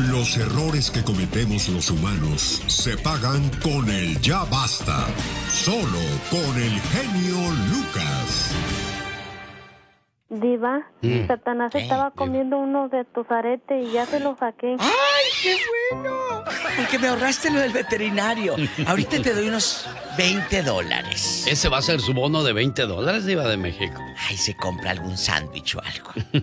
Los errores que cometemos los humanos se pagan con el ya basta. Solo con el genio Lucas. Diva, Satanás estaba comiendo uno de tus aretes y ya se lo saqué. ¡Ay, qué bueno! Porque me ahorraste lo del veterinario. Ahorita te doy unos $20. Ese va a ser su bono de $20, Diva de México. Ay, se compra algún sándwich o algo.